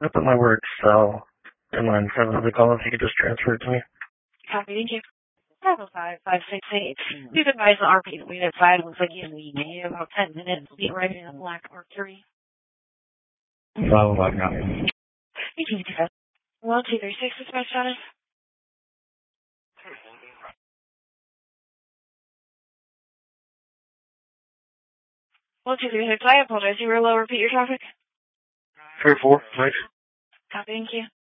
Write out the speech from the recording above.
That's at my work, so in line 7 of the call, if you could just transfer it to me. Copy, thank you. 505-568. We've advised the RP that we had 5. Looks like you need about 10 minutes. Be right in a black Mark 3. 505 now. 1236 dispatch status. 1236, I apologize. You were low. Repeat your traffic. 34, right? Copy, thank you.